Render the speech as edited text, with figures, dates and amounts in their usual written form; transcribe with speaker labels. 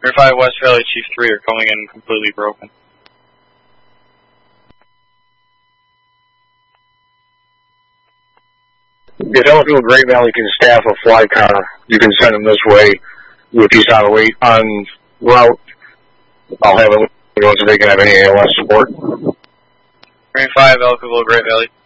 Speaker 1: 5 West Valley Chief 3 are coming in completely broken.
Speaker 2: If Ellicott Great Valley can staff a fly car, you can send them this way with East on route. I'll have it once if they can have any ALS support.
Speaker 1: Green 5, Ellicottville, Great Valley.